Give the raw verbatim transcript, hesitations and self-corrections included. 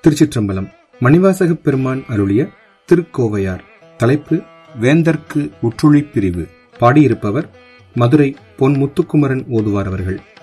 திருச்சிற்றம்பலம். மணிவாசகப் பெருமான் அருளிய திருக்கோவையார். தலைப்பு வேந்தர்க்கு உற்றுழி பிரிவு. பாடியிருப்பவர் மதுரை பொன் முத்துக்குமரன் ஓதுவார் அவர்கள்.